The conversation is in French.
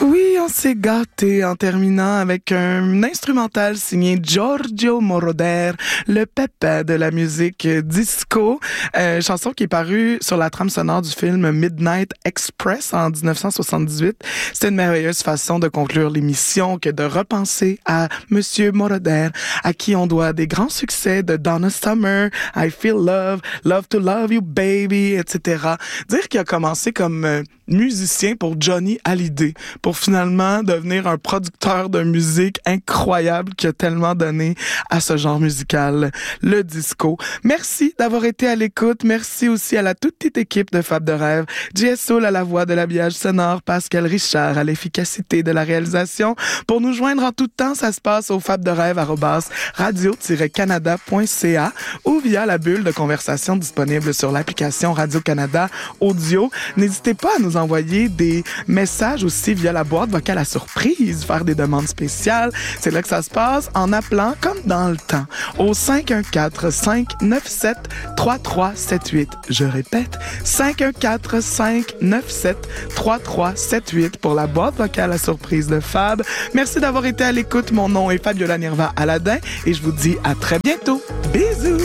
Oui, on s'est gâté en terminant avec un instrumental signé Giorgio Moroder, le pépé de la musique disco, chanson qui est parue sur la trame sonore du film Midnight Express en 1978. C'était une merveilleuse façon de conclure l'émission que de repenser à Monsieur Moroder, à qui on doit des grands succès de Donna Summer, I Feel Love, Love to Love You Baby, etc. Dire qu'il a commencé comme musicien pour Johnny Hallyday, pour finalement devenir un producteur de musique incroyable qui a tellement donné à ce genre musical, le disco. Merci d'avoir été à l'écoute. Merci aussi à la toute petite équipe de Fab de Rêve, JSO à la voix de l'habillage sonore, Pascal Richard à l'efficacité de la réalisation. Pour nous joindre en tout temps, ça se passe au fabderêve@radio-canada.ca ou via la bulle de conversation disponible sur l'application Radio-Canada Audio. N'hésitez pas à nous envoyer des messages aussi via la boîte vocale à surprise, faire des demandes spéciales. C'est là que ça se passe en appelant, comme dans le temps, au 514-597-3378. Je répète, 514-597-3378 pour la boîte vocale à surprise de Fab. Merci d'avoir été à l'écoute. Mon nom est Fabiola Nirva Aladin et je vous dis à très bientôt. Bisous!